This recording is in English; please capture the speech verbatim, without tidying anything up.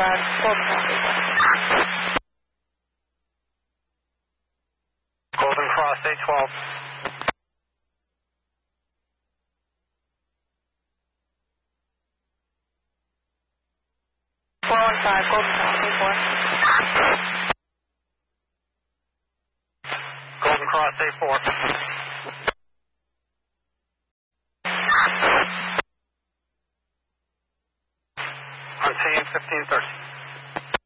five, Golden Cross. Golden Cross eight twelve. four one five, Golden Cross eight four. Golden Cross eight four. On team fifteen thirteen.